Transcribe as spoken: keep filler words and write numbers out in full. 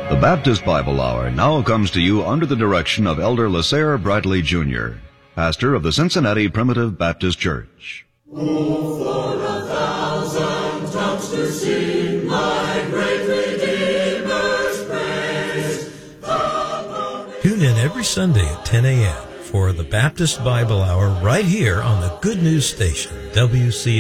The Baptist Bible Hour now comes to you under the direction of Elder Lasare Bradley Junior, pastor of the Cincinnati Primitive Baptist Church. Oh, for a thousand tongues to sing my great Redeemer's praise. Tune in every Sunday at ten a.m. for the Baptist Bible Hour right here on the Good News Station, W C